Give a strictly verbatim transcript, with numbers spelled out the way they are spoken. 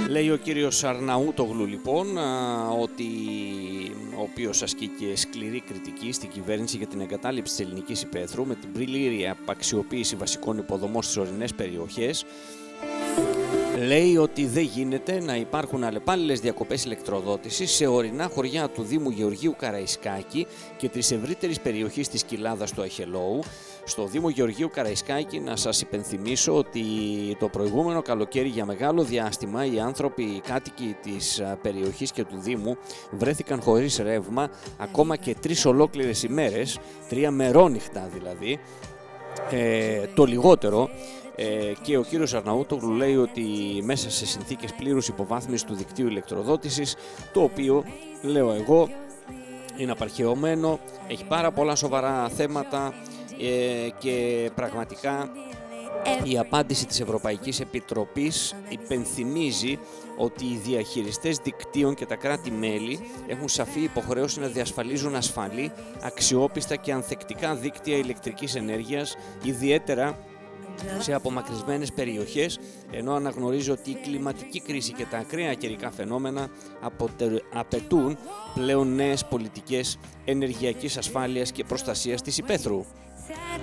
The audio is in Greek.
Λέει ο κύριος Αρναούτογλου λοιπόν ότι ο οποίος ασκεί και σκληρή κριτική στην κυβέρνηση για την εγκατάλειψη της ελληνικής υπαίθρου με την πλήρη απαξιοποίηση βασικών υποδομών στις ορεινές περιοχές. Λέει ότι δεν γίνεται να υπάρχουν αλλεπάλληλες διακοπές ηλεκτροδότησης σε ορεινά χωριά του Δήμου Γεωργίου Καραϊσκάκη και της ευρύτερης περιοχής της Κοιλάδας του Αχελώου. Στο Δήμο Γεωργίου Καραϊσκάκη να σας υπενθυμίσω ότι το προηγούμενο καλοκαίρι για μεγάλο διάστημα οι άνθρωποι, οι κάτοικοι της περιοχής και του Δήμου βρέθηκαν χωρίς ρεύμα ακόμα και τρεις ολόκληρες ημέρες, τρία μερόνυχτα δηλαδή, ε, το λιγότερο. Ε, και ο κύριος Αρναούτογλου λέει ότι μέσα σε συνθήκες πλήρους υποβάθμισης του δικτύου ηλεκτροδότησης, το οποίο, λέω εγώ, είναι απαρχαιωμένο, έχει πάρα πολλά σοβαρά θέματα ε, και πραγματικά η απάντηση της Ευρωπαϊκής Επιτροπής υπενθυμίζει ότι οι διαχειριστές δικτύων και τα κράτη-μέλη έχουν σαφή υποχρέωση να διασφαλίζουν ασφαλή, αξιόπιστα και ανθεκτικά δίκτυα ηλεκτρικής ενέργειας, ιδιαίτερα σε απομακρυσμένες περιοχές, ενώ αναγνωρίζει ότι η κλιματική κρίση και τα ακραία καιρικά φαινόμενα απαιτούν πλέον νέες πολιτικές ενεργειακής ασφάλειας και προστασίας της υπαίθρου.